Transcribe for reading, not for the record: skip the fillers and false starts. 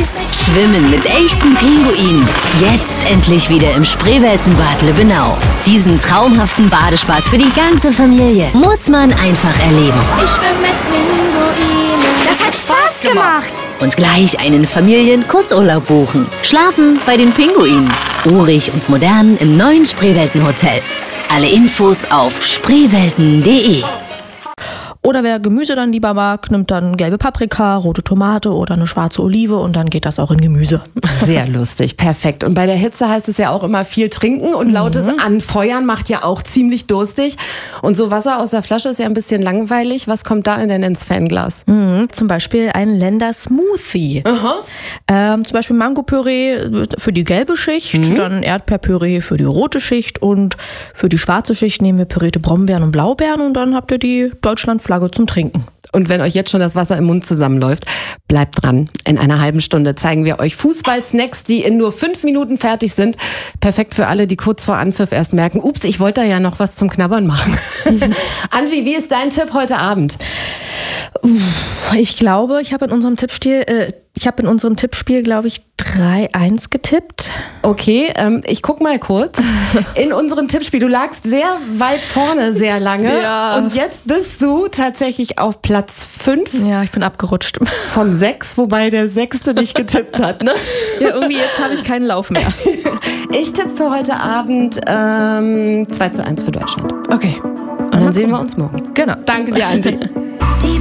Los, schwimmen mit echten Pinguinen. Jetzt endlich wieder im Spreeweltenbad Lübbenau. Diesen traumhaften Badespaß für die ganze Familie muss man einfach erleben. Ich schwimme mit Pinguinen. Das hat Spaß gemacht. Und gleich einen Familien-Kurzurlaub buchen. Schlafen bei den Pinguinen. Urig und modern im neuen Spreeweltenhotel. Alle Infos auf spreewelten.de. Oder wer Gemüse dann lieber mag, nimmt dann gelbe Paprika, rote Tomate oder eine schwarze Olive und dann geht das auch in Gemüse. Sehr lustig, perfekt. Und bei der Hitze heißt es ja auch immer viel trinken und lautes Anfeuern macht ja auch ziemlich durstig. Und so Wasser aus der Flasche ist ja ein bisschen langweilig. Was kommt da denn ins Fanglas? Zum Beispiel ein Länder-Smoothie. Zum Beispiel Mango-Püree für die gelbe Schicht, dann Erdbeerpüree für die rote Schicht und für die schwarze Schicht nehmen wir pürierte Brombeeren und Blaubeeren und dann habt ihr die Deutschlandflagge zum Trinken. Und wenn euch jetzt schon das Wasser im Mund zusammenläuft, bleibt dran. In einer halben Stunde zeigen wir euch Fußball-Snacks, die in nur 5 Minuten fertig sind. Perfekt für alle, die kurz vor Anpfiff erst merken, ups, ich wollte da ja noch was zum Knabbern machen. Angie, wie ist dein Tipp heute Abend? Ich glaube, ich habe in unserem Tippspiel, glaube ich, 3-1 getippt. Okay, ich guck mal kurz. In unserem Tippspiel, du lagst sehr weit vorne sehr lange. Ja. Und jetzt bist du tatsächlich auf Platz 5 Ja, ich bin abgerutscht. von 6, wobei der 6. nicht getippt hat, ne? Ja, irgendwie jetzt habe ich keinen Lauf mehr. Ich tippe für heute Abend 2:1 für Deutschland. Okay. Und dann sehen wir uns morgen. Genau. Danke dir, Angie.